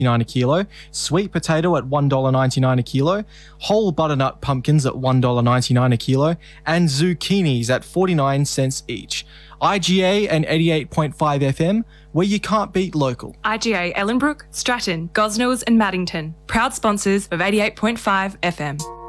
$1.99 a kilo, sweet potato at $1.99 a kilo, whole butternut pumpkins at $1.99 a kilo, and zucchinis at 49 cents each. IGA and 88.5 FM, where you can't beat local. IGA Ellenbrook, Stratton, Gosnells and Maddington, proud sponsors of 88.5 FM.